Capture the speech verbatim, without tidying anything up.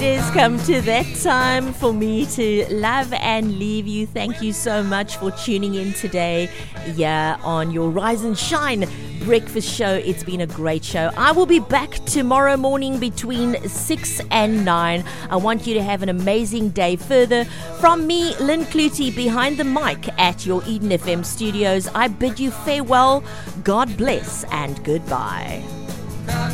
It has come to that time for me to love and leave you. Thank you so much for tuning in today yeah, on your Rise and Shine breakfast show. It's been a great show. I will be back tomorrow morning between six and nine. I want you to have an amazing day further. From me, Lynn Clutie, behind the mic at your Eden F M studios, I bid you farewell, God bless, and goodbye.